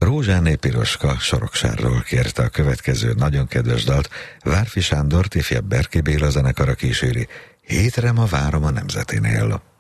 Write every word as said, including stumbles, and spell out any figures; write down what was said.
Rózsáné Piroska Soroksárról kérte a következő nagyon kedves dalt, Várfi Sándort ifjabb Berki Béla zenekara kíséri, Hétre ma várom a Nemzetinél.